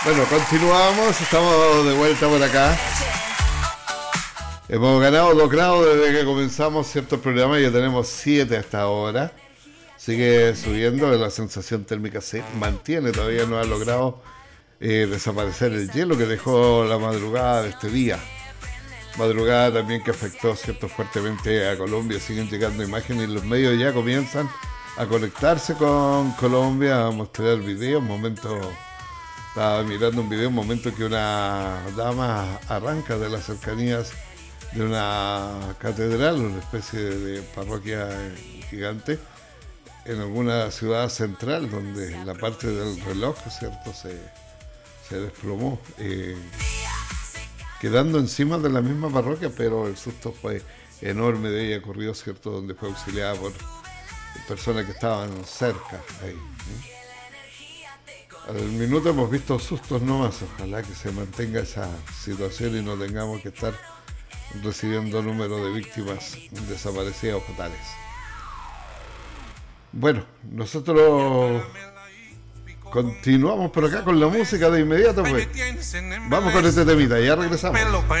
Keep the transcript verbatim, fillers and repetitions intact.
Bueno, continuamos, estamos de vuelta por acá. Hemos ganado dos grados desde que comenzamos ciertos programas, ya tenemos siete hasta ahora. Sigue subiendo, la sensación térmica se mantiene, todavía no ha logrado eh, desaparecer el hielo que dejó la madrugada de este día. Madrugada también que afectó cierto fuertemente a Colombia, siguen llegando imágenes y los medios ya comienzan a conectarse con Colombia, a mostrar videos, momentos. Estaba mirando un video, un momento que una dama arranca de las cercanías de una catedral, una especie de parroquia gigante, en alguna ciudad central, donde la parte del reloj, ¿cierto?, se, se desplomó, eh, quedando encima de la misma parroquia, pero el susto fue enorme de ella, ocurrió, ¿cierto?, donde fue auxiliada por personas que estaban cerca ahí, ¿eh? Al minuto hemos visto sustos nomás, ojalá que se mantenga esa situación y no tengamos que estar recibiendo número de víctimas desaparecidas o fatales. Bueno, nosotros continuamos por acá con la música de inmediato, pues. Vamos con este temita, ya regresamos.